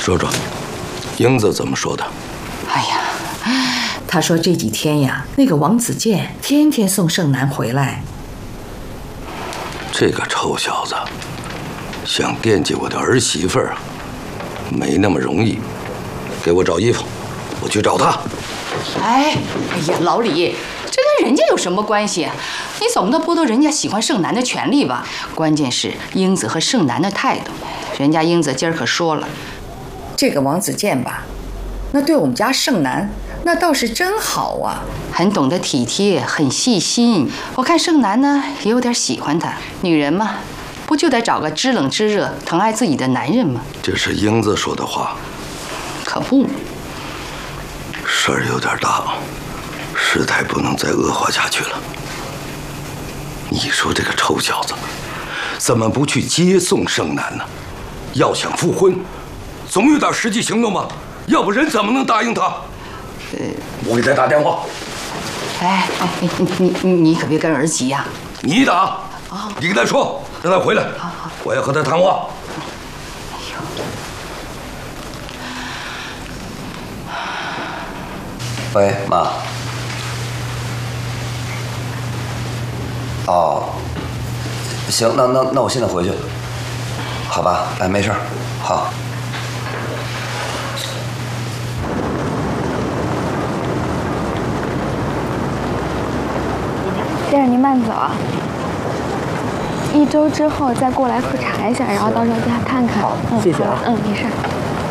说说，英子怎么说的？ 哎呀，他说这几天呀，那个王子健天天送盛楠回来。 这个臭小子，想惦记我的儿媳妇儿，没那么容易。给我找衣服，我去找他。 哎呀，老李，这跟人家有什么关系？你总不能剥夺人家喜欢盛楠的权利吧？关键是英子和盛楠的态度。人家英子今儿可说了，这个王子健吧，那对我们家盛楠那倒是真好啊，很懂得体贴，很细心。我看盛楠呢也有点喜欢他。女人嘛，不就得找个知冷知热、疼爱自己的男人吗？ 这是英子说的话。 可不， 事儿有点大，事态不能再恶化下去了。你说这个臭小子，怎么不去接送盛楠呢？要想复婚，总有点实际行动吧，要不人怎么能答应他？我给他打电话。 哎，你可别跟儿急呀。 你打，你跟他说，让他回来，我要和他谈话。 喂，妈。哦，行，那我现在回去，好吧？哎，没事，好。 先生您慢走啊，1周之后再过来复查一下，然后到时候再看看。 好，谢谢啊。 没事。